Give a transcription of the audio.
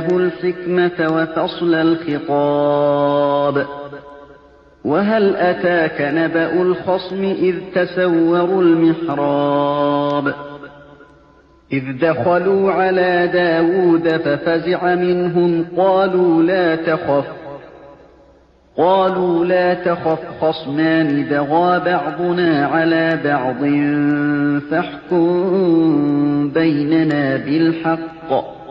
وآتيناه الحكمة وفصل الخطاب وهل أتاك نبأ الخصم إذ تسوروا المحراب إذ دخلوا على داود ففزع منهم قالوا لا تخف خصمان بغى بعضنا على بعض فاحكم بيننا بالحق